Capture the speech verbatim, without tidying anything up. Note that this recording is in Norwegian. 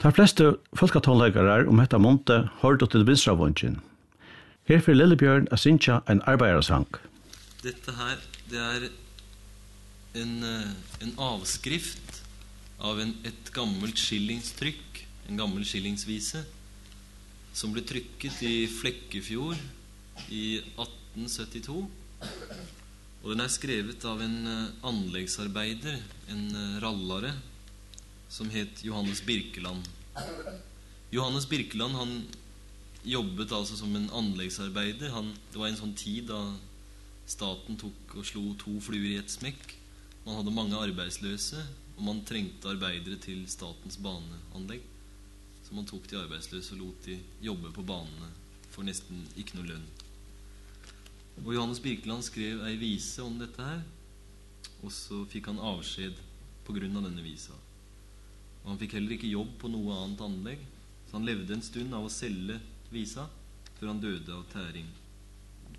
De fleste folketonleggere om dette måned hørte til Bilstravunchen. Her får Lillebjørn å synge en arbeidersang. Dette her, det er en, en avskrift av en, et gammelt skillingstrykk, en gammel skillingsvise, som ble trykket i Flekkefjord i atten syttito. Og den er skrevet av en anleggsarbeider, en rallare, som het Johannes Birkeland. Johannes Birkeland, han jobbet altså som en anleggsarbeider. Han, det var en sånn tid da staten tok og slo to fluer i et smekk. Man hadde mange arbeidsløse, og man trengte arbeidere til statens baneanlegg. Så man tok de arbeidsløse og lot de jobbe på banene for nesten ikke noe lønn. Og Johannes Birkeland skrev ei vise om dette her, og så fikk han avskjed på grunn av denne visa. Og han fikk heller ikke jobb på noe annet anlegg, så han levde en stund av å selge visa, før han døde av tæring.